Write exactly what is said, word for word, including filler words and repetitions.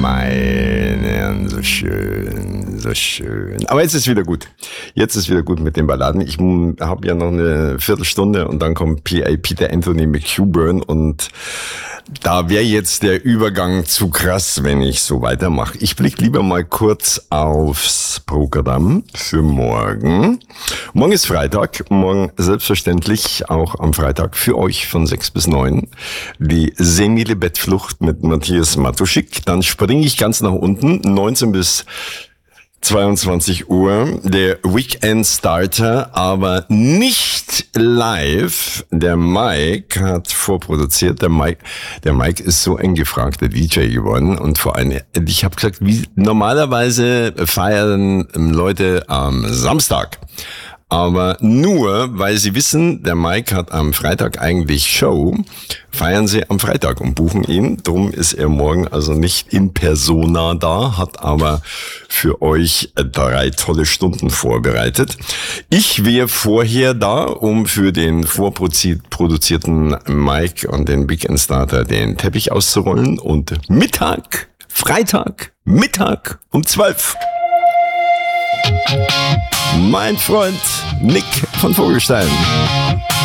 Meine Herren, so schön, so schön. Aber jetzt ist wieder gut. Jetzt ist wieder gut mit den Balladen. Ich habe ja noch eine Viertelstunde und dann kommt P A Peter Anthony McEwen und da wäre jetzt der Übergang zu krass, wenn ich so weitermache. Ich blicke lieber mal kurz aufs Programm für morgen. Morgen ist Freitag. Morgen selbstverständlich auch am Freitag für euch von sechs bis neun die senile Bettflucht mit Matthias Matuschik. Dann springe ich ganz nach unten, neunzehn bis zweiundzwanzig Uhr, der Weekend Starter, aber nicht live. Der Mike hat vorproduziert. Der Mike, der Mike ist so ein gefragter D J geworden und vor allem, ich habe gesagt, wie normalerweise feiern Leute am Samstag. Aber nur, weil sie wissen, der Mike hat am Freitag eigentlich Show, feiern sie am Freitag und buchen ihn. Drum ist er morgen also nicht in Persona da, hat aber für euch drei tolle Stunden vorbereitet. Ich wäre vorher da, um für den vorproduzierten Mike und den Weekend Starter den Teppich auszurollen. Und Mittag, Freitag, Mittag um zwölf. Mein Freund Nick von Vogelstein.